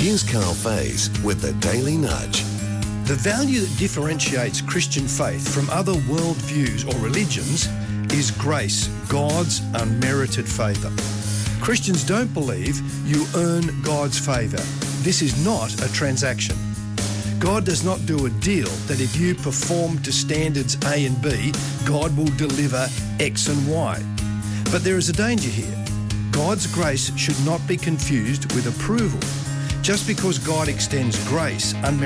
Here's Carl Faze with the Daily Nudge. The value that differentiates Christian faith from other worldviews or religions is grace, God's unmerited favour. Christians don't believe you earn God's favour. This is not a transaction. God does not do a deal that if you perform to standards A and B, God will deliver X and Y. But there is a danger here. God's grace should not be confused with approval. Just because God extends grace, unmerited